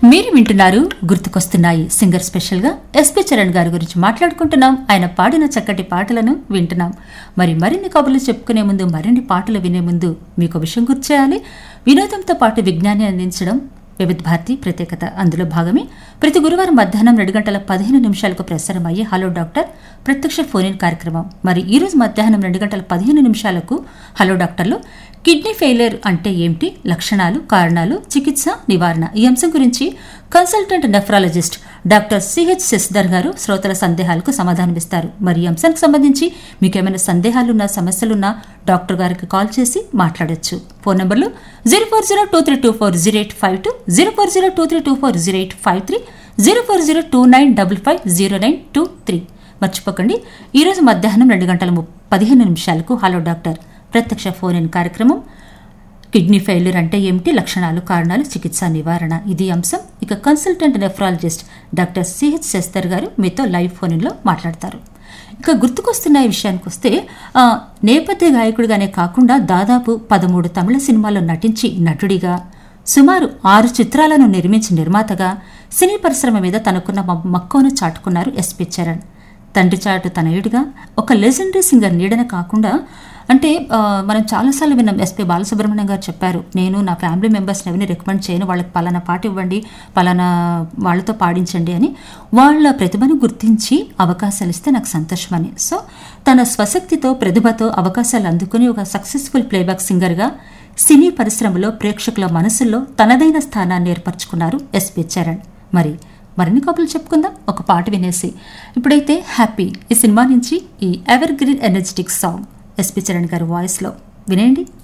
మీరు వింటున్నారు గుర్తుకొస్తున్నాయి సింగర్ స్పెషల్ గా ఎస్పీ చరణ్ గారి గురించి మాట్లాడుకుంటున్నాం. ఆయన పాడిన చక్కటి పాటలను వింటున్నాం. మరిన్ని కబుర్లు చెప్పుకునే ముందు, మరిన్ని పాటలు వినే ముందు మీకు విషయం గుర్తు చేయాలి. వినోదంతో పాటు విజ్ఞానాన్ని అందించడం వివిధ భారతి ప్రత్యేకత. అందులో భాగమే ప్రతి గురువారం మధ్యాహ్నం 2:15 ప్రసారం అయ్యే హలో డాక్టర్ ప్రత్యక్ష ఫోన్ ఇన్ కార్యక్రమం. మరి ఈ రోజు మధ్యాహ్నం 2:15 హలో డాక్టర్లో కిడ్నీ ఫెయిలియర్ అంటే ఏమిటి, లక్షణాలు, కారణాలు, చికిత్స, నివారణ, ఈ అంశం గురించి consultant nephrologist doctor CH Shashidhar గారు శ్రోతల సందేహాలకు సమాధానమిస్తారు. మరి ఈ అంశానికి సంబంధించి మీకేమైనా సందేహాలున్నా, సమస్యలున్నా డాక్టర్ గారికి కాల్ చేసి మాట్లాడొచ్చు. ఫోన్ నంబర్లు 0402324085, 0402324083, 040295500923. మర్చిపోకండి, ఈరోజు మధ్యాహ్నం 2:15 హలో డాక్టర్ ప్రత్యక్ష ఫోన్ ఇన్ కార్యక్రమం కిడ్నీ ఫెయిల్యూర్ అంటే ఏమిటి, లక్షణాలు, కారణాలు, చికిత్స, నివారణ, ఇది అంశం. ఇక consultant nephrologist doctor CH Shashidhar గారు మీతో లైవ్ ఫోన్ ఇన్లో మాట్లాడతారు. ఇక గుర్తుకొస్తున్న విషయానికి వస్తే, నేపథ్య గాయకుడిగానే కాకుండా దాదాపు 13 తమిళ సినిమాల్లో నటించి నటుడిగా, సుమారు 6 చిత్రాలను నిర్మించి నిర్మాతగా సినీ పరిశ్రమ మీద తనకున్న మక్కువను చాటుకున్నారు ఎస్పీ చరణ్. తండ్రి చాటు తనయుడిగా ఒక లెజెండరీ సింగర్ నీడన కాకుండా, అంటే మనం చాలాసార్లు విన్నాం, ఎస్పీ బాలసుబ్రహ్మణ్యం గారు చెప్పారు, నేను నా ఫ్యామిలీ మెంబర్స్ని ఎవరిని రికమెండ్ చేయను, వాళ్ళకి పలానా పాట ఇవ్వండి, పలానా వాళ్ళతో పాడించండి అని. వాళ్ళ ప్రతిభను గుర్తించి అవకాశాలు ఇస్తే నాకు సంతోషమని. సో తన స్వశక్తితో, ప్రతిభతో అవకాశాలు అందుకుని ఒక సక్సెస్ఫుల్ ప్లేబ్యాక్ సింగర్గా సినీ పరిశ్రమలో ప్రేక్షకుల మనసుల్లో తనదైన స్థానాన్ని ఏర్పరచుకున్నారు ఎస్పీ చరణ్. మరిన్ని కబుర్లు చెప్పుకుందాం ఒక పాట వినేసి. ఇప్పుడైతే హ్యాపీ ఈ సినిమా నుంచి ఈ ever green energetic song SP Charan గారి వాయిస్లో వినేయండి.